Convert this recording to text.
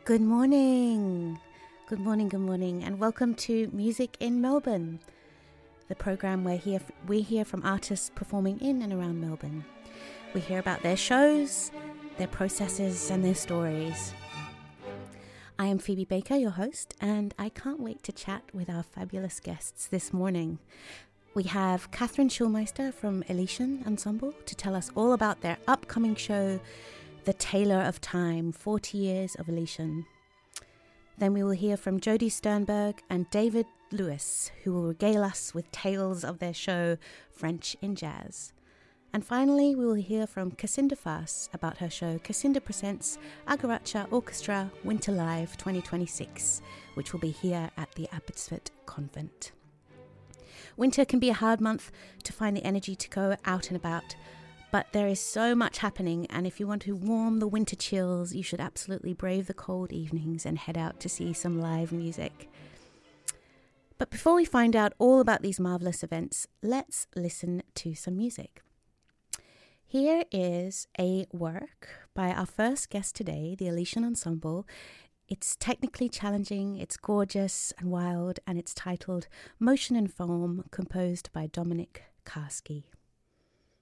Good morning. Good morning, and welcome to Music in Melbourne, the program where we hear from artists performing in and around Melbourne. We hear about their shows, their processes, and their stories. I am Phoebe Baker, your host, and I can't wait to chat with our fabulous guests this morning. We have Catherine Schulmeister from Elysian Ensemble to tell us all about their upcoming show, The Tailor of Time, 40 Years of Elysian. Then we will hear from Jody Sternberg and David Lewis, who will regale us with tales of their show, French in Jazz. And finally, we will hear from Cassandra Faas about her show, Cassandra Presents Agaracha Orchestra Winter Live 2026, which will be here at the Abbotsford Convent. Winter can be a hard month to find the energy to go out and about, but there is so much happening, and if you want to warm the winter chills, you should absolutely brave the cold evenings and head out to see some live music. But before we find out all about these marvellous events, let's listen to some music. Here is a work by our first guest today, the Elysian Ensemble. It's technically challenging, it's gorgeous and wild, and it's titled Motion and Foam, composed by Dominic Karski.